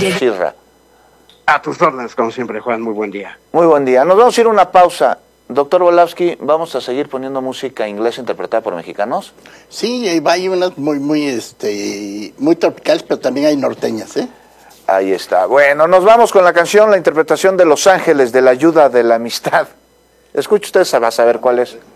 Chirra. A tus órdenes, como siempre, Juan. Muy buen día. Muy buen día. Nos vamos a ir a una pausa. Doctor Volavsky, ¿vamos a seguir poniendo música inglesa interpretada por mexicanos? Sí, hay unas muy tropicales, pero también hay norteñas, ¿eh? Ahí está. Bueno, nos vamos con la canción, la interpretación de Los Ángeles, de la ayuda de la amistad. Escuche usted, va a saber cuál es.